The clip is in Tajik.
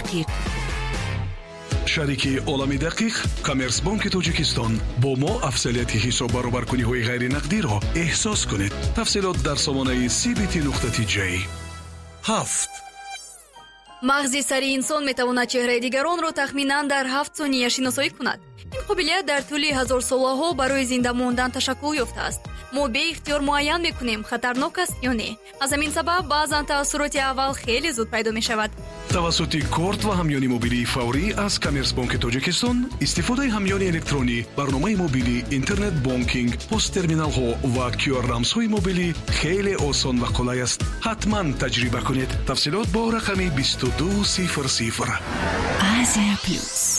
دقیق. شریکی عالمی دقیق کامرسبانک تاجیکستان با ما افضلیت حساب برابرکنی‌های غیر نقدی را احساس کنید. تفصیلات در سامانه cbt.j. 7. мағзи сари инсон метавонад чеҳраи дигаронро тахминан дар 7 сония шиносоӣ кунад. ин қобилият дар тӯли ҳазорсолаҳо барои зинда мондан ташаккул ёфтааст. мо беихтиёр муайян мекунем хатарнок аст ё не. аз ҳамин сабаб баъзан таассуроти аввал хеле зуд пайдо мешавад. тавассути корт ва ҳамёни мобилии фаврӣ аз Коммерсбанки Тоҷикистон, истифодаи ҳамёни электронӣ, барномаи мобилӣ, интернет бонкинг, посттерминалҳо ва QR-рамзҳои мобилӣ хеле осон ва қулай аст. ҳатман таҷриба кунед. тафсилот бо рақами 2200. Азия Плюс.